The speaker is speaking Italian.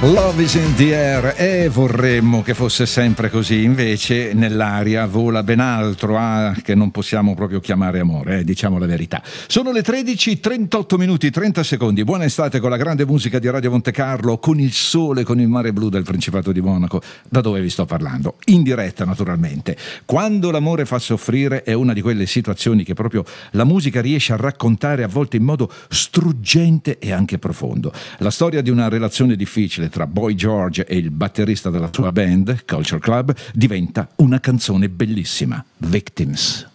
Love is in the air, e vorremmo che fosse sempre così, invece nell'aria vola ben altro, che non possiamo proprio chiamare amore, diciamo la verità. Sono le 13:38 minuti 30 secondi. Buona estate con la grande musica di Radio Monte Carlo, con il sole, con il mare blu del Principato di Monaco. Da dove vi sto parlando? In diretta, naturalmente. Quando l'amore fa soffrire è una di quelle situazioni che proprio la musica riesce a raccontare, a volte in modo struggente e anche profondo. La storia di una relazione difficile tra Boy George e il batterista della sua band, Culture Club, diventa una canzone bellissima, Victims.